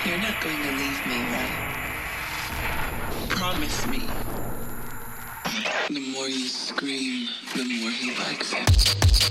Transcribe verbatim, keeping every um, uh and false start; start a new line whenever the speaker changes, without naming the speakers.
You're not going to leave me, right? Promise me. The more you scream, the more he likes it.